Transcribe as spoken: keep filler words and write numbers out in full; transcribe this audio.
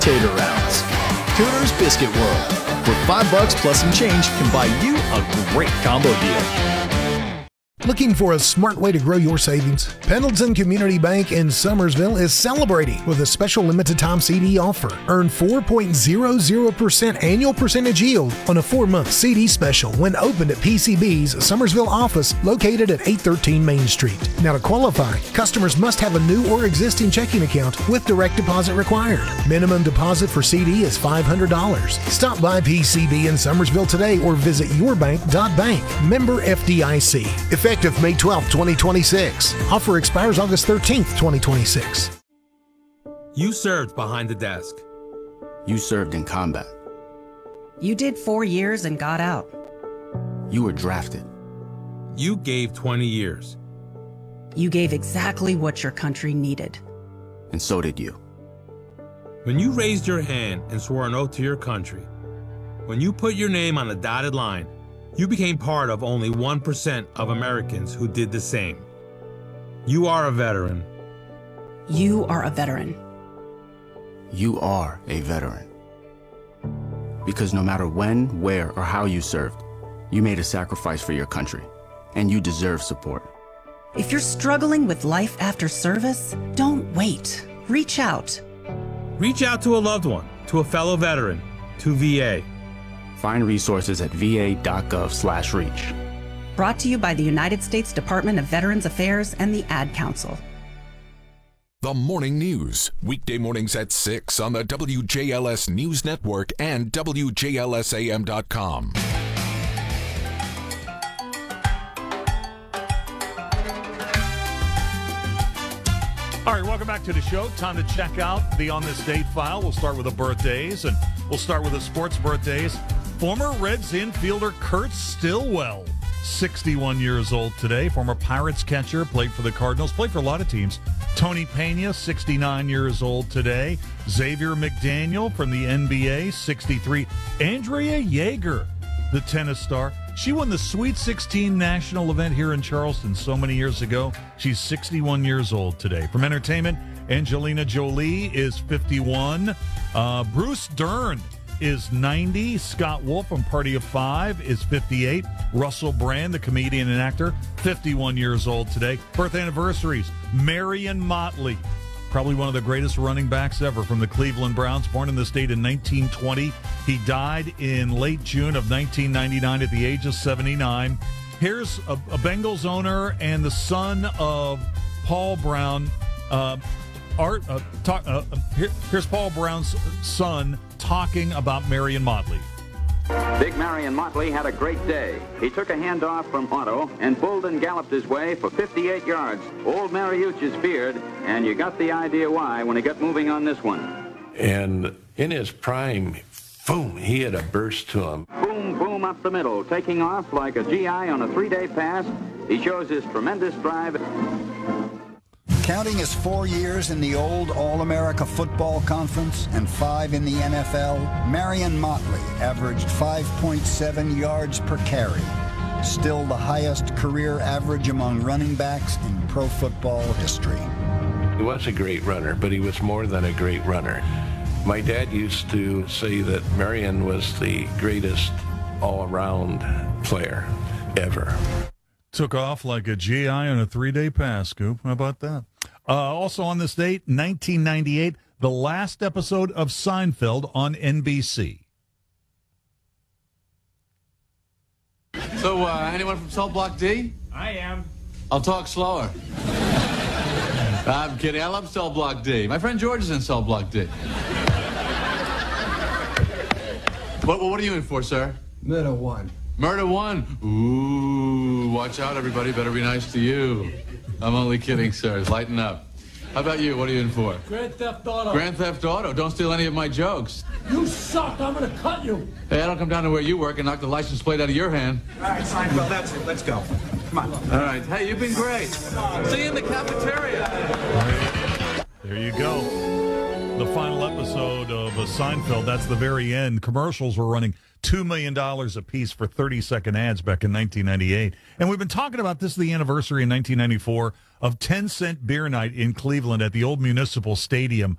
Tater rounds. Cooter's Biscuit World, where five bucks plus some change can buy you a great combo deal. Looking for a smart way to grow your savings? Pendleton Community Bank in Summersville is celebrating with a special limited-time C D offer. Earn four point zero zero percent annual percentage yield on a four-month C D special when opened at P C B's Summersville office located at eight thirteen Main Street. Now, to qualify, customers must have a new or existing checking account with direct deposit required. Minimum deposit for C D is five hundred dollars. Stop by P C B in Summersville today or visit yourbank dot bank. Member F D I C. Effective May twelfth, twenty twenty-six. Offer expires August thirteenth, twenty twenty-six. You served behind the desk. You served in combat. You did four years and got out. You were drafted. You gave twenty years. You gave exactly what your country needed. And so did you. When you raised your hand and swore an oath to your country, when you put your name on a dotted line, you became part of only one percent of Americans who did the same. You are a veteran. You are a veteran. You are a veteran. Because no matter when, where, or how you served, you made a sacrifice for your country, and you deserve support. If you're struggling with life after service, don't wait. Reach out. Reach out to a loved one, to a fellow veteran, to V A. Find resources at v a dot gov slash reach. Brought to you by the United States Department of Veterans Affairs and the Ad Council. The Morning News, weekday mornings at six on the W J L S News Network and W J L S A M dot com. All right, welcome back to the show. Time to check out the On This Date file. We'll start with the birthdays, and we'll start with the sports birthdays. Former Reds infielder Kurt Stillwell, sixty-one years old today. Former Pirates catcher, played for the Cardinals, played for a lot of teams. Tony Pena, sixty-nine years old today. Xavier McDaniel from the N B A, sixty-three. Andrea Jaeger, the tennis star. She won the Sweet sixteen national event here in Charleston so many years ago. She's sixty-one years old today. From entertainment, Angelina Jolie is fifty-one. Uh, Bruce Dern is ninety. Scott Wolf from Party of Five is fifty-eight. Russell Brand, the comedian and actor, fifty-one years old today. Birth anniversaries, Marion Motley, probably one of the greatest running backs ever from the Cleveland Browns, born in the state in nineteen twenty. He died in late June of nineteen ninety-nine at the age of seventy-nine. Here's a, a Bengals owner and the son of Paul Brown. Uh, Art, uh, talk, uh, here, here's Paul Brown's son talking about Marion Motley. Big Marion Motley had a great day. He took a handoff from Otto and bulled and galloped his way for fifty-eight yards. Old Mariucci is feared, and you got the idea why when he got moving on this one. And in his prime, boom, he had a burst to him. Boom, boom up the middle, taking off like a G I on a three-day pass. He shows his tremendous drive. Counting his four years in the old All-America Football Conference and five in the N F L, Marion Motley averaged five point seven yards per carry, still the highest career average among running backs in pro football history. He was a great runner, but he was more than a great runner. My dad used to say that Marion was the greatest all-around player ever. Took off like a G I on a three-day pass, Scoop. How about that? Uh, also on this date, nineteen ninety-eight, the last episode of Seinfeld on N B C. So, uh, anyone from Cell Block D? I am. I'll talk slower. I'm kidding. I love Cell Block D. My friend George is in Cell Block D. What, what are you in for, sir? Murder one. Murder one. Ooh, watch out, everybody. Better be nice to you. I'm only kidding, sir. Lighten up. How about you? What are you in for? Grand Theft Auto. Grand Theft Auto. Don't steal any of my jokes. You suck. I'm going to cut you. Hey, I don't come down to where you work and knock the license plate out of your hand. All right, Seinfeld, that's it. Let's go. Come on. All right. Hey, you've been great. See you in the cafeteria. There you go. The final episode of uh, Seinfeld, that's the very end. Commercials were running two million dollars a piece for thirty-second ads back in nineteen ninety-eight. And we've been talking about this, the anniversary in nineteen ninety-four of ten cent beer night in Cleveland at the old Municipal Stadium.